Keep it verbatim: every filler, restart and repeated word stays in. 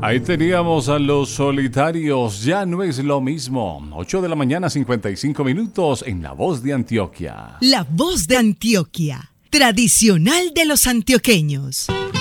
Ahí teníamos a Los Solitarios, ya no es lo mismo. ocho de la mañana, cincuenta y cinco minutos en La Voz de Antioquia. La Voz de Antioquia, tradicional de los antioqueños.